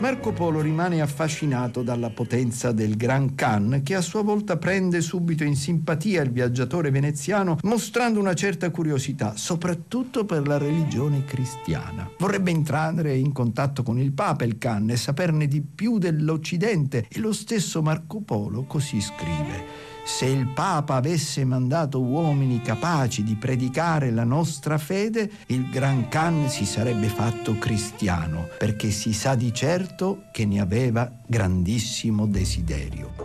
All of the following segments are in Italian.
Marco Polo rimane affascinato dalla potenza del Gran Khan, che a sua volta prende subito in simpatia il viaggiatore veneziano, mostrando una certa curiosità, soprattutto per la religione cristiana. Vorrebbe entrare in contatto con il Papa, il Khan, e saperne di più dell'Occidente, e lo stesso Marco Polo così scrive: se il Papa avesse mandato uomini capaci di predicare la nostra fede, il Gran Khan si sarebbe fatto cristiano, perché si sa di certo che ne aveva grandissimo desiderio.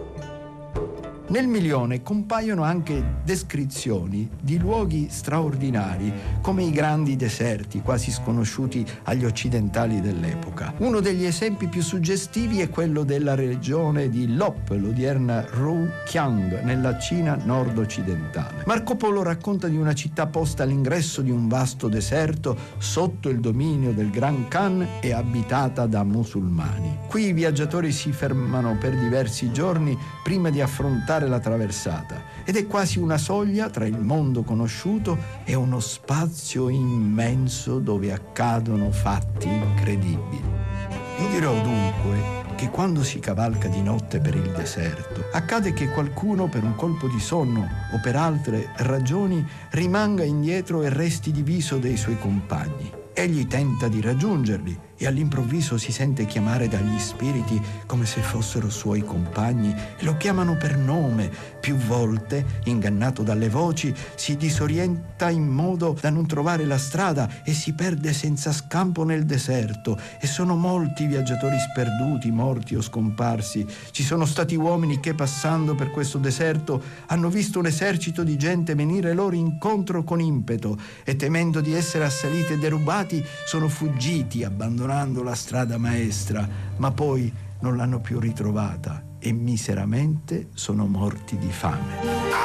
Nel Milione compaiono anche descrizioni di luoghi straordinari, come i grandi deserti, quasi sconosciuti agli occidentali dell'epoca. Uno degli esempi più suggestivi è quello della regione di Lop, l'odierna Ruqiang, nella Cina nord-occidentale. Marco Polo racconta di una città posta all'ingresso di un vasto deserto sotto il dominio del Gran Khan e abitata da musulmani. Qui i viaggiatori si fermano per diversi giorni prima di affrontare la traversata, ed è quasi una soglia tra il mondo conosciuto e uno spazio immenso dove accadono fatti incredibili. Vi dirò dunque che quando si cavalca di notte per il deserto, accade che qualcuno, per un colpo di sonno o per altre ragioni, rimanga indietro e resti diviso dai suoi compagni. Egli tenta di raggiungerli e all'improvviso si sente chiamare dagli spiriti come se fossero suoi compagni e lo chiamano per nome. Più volte, ingannato dalle voci, si disorienta in modo da non trovare la strada e si perde senza scampo nel deserto. E sono molti i viaggiatori sperduti, morti o scomparsi. Ci sono stati uomini che, passando per questo deserto, hanno visto un esercito di gente venire loro incontro con impeto e, temendo di essere assaliti e derubati, sono fuggiti, abbandonando la strada maestra, ma poi non l'hanno più ritrovata e miseramente sono morti di fame.